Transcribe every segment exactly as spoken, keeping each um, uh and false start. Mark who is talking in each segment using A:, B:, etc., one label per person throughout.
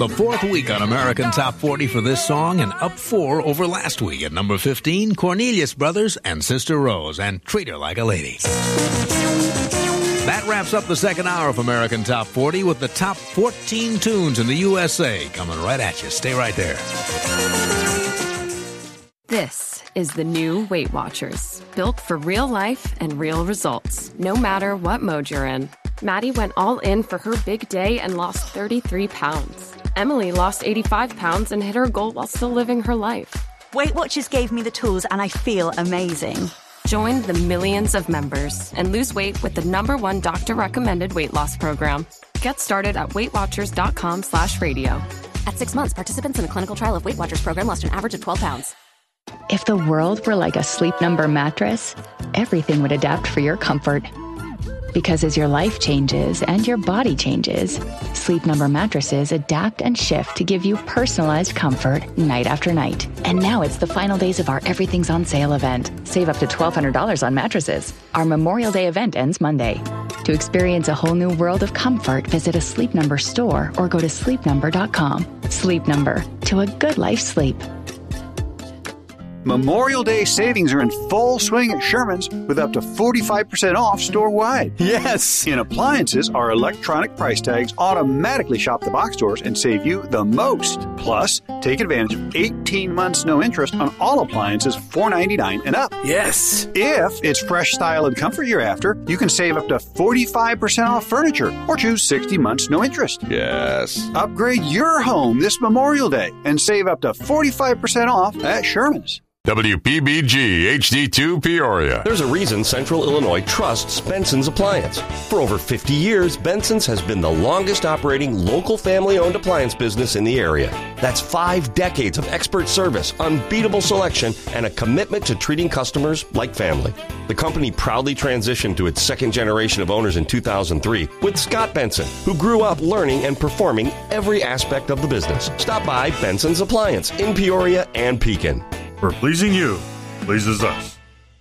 A: The fourth week on American Top forty for this song, and up four over last week. At number fifteen, Cornelius Brothers and Sister Rose, and Treat Her Like a Lady. That wraps up the second hour of American Top forty with the top fourteen tunes in the U S A coming right at you. Stay right there.
B: This is the new Weight Watchers, built for real life and real results, no matter what mode you're in. Maddie went all in for her big day and lost thirty-three pounds. Emily lost eighty-five pounds and hit her goal while still living her life.
C: Weight Watchers gave me the tools and I feel amazing.
B: Join the millions of members and lose weight with the number one doctor-recommended weight loss program. Get started at weightwatchers.com slash radio.
D: At six months, participants in a clinical trial of Weight Watchers program lost an average of twelve pounds.
E: If the world were like a Sleep Number mattress, everything would adapt for your comfort. Because as your life changes and your body changes, Sleep Number mattresses adapt and shift to give you personalized comfort night after night. And now it's the final days of our Everything's on Sale event. Save up to twelve hundred dollars on mattresses. Our Memorial Day event ends Monday. To experience a whole new world of comfort, visit a Sleep Number store or go to sleep number dot com. Sleep Number, to a good life sleep.
F: Memorial Day savings are in full swing at Sherman's with up to forty-five percent off store-wide.
G: Yes!
F: In appliances, our electronic price tags automatically shop the box stores and save you the most. Plus, take advantage of eighteen months no interest on all appliances four ninety-nine and up.
G: Yes!
F: If it's fresh style and comfort you're after, you can save up to forty-five percent off furniture or choose sixty months no interest.
G: Yes!
F: Upgrade your home this Memorial Day and save up to forty-five percent off at Sherman's.
H: W P B G H D two Peoria.
I: There's a reason Central Illinois trusts Benson's Appliance. For over fifty years, Benson's has been the longest operating local family-owned appliance business in the area. That's five decades of expert service, unbeatable selection, and a commitment to treating customers like family. The company proudly transitioned to its second generation of owners in two thousand three with Scott Benson, who grew up learning and performing every aspect of the business. Stop by Benson's Appliance in Peoria and Pekin.
J: For pleasing you, pleases us.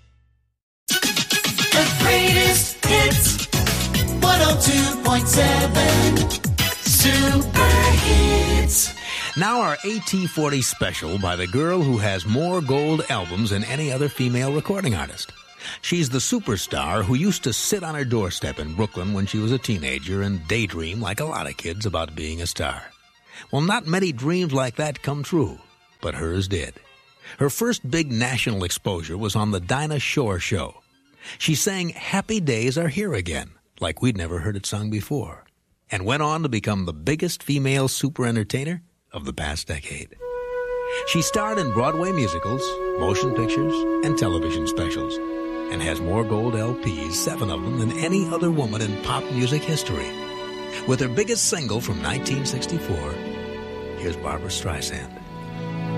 K: The greatest hits, one oh two point seven, Super Hits.
A: Now our A T forty special by the girl who has more gold albums than any other female recording artist. She's the superstar who used to sit on her doorstep in Brooklyn when she was a teenager and daydream like a lot of kids about being a star. Well, not many dreams like that come true, but hers did. Her first big national exposure was on the Dinah Shore Show. She sang Happy Days Are Here Again, like we'd never heard it sung before, and went on to become the biggest female super entertainer of the past decade. She starred in Broadway musicals, motion pictures, and television specials, and has more gold L Ps, seven of them, than any other woman in pop music history. With her biggest single from nineteen sixty-four, here's Barbra Streisand.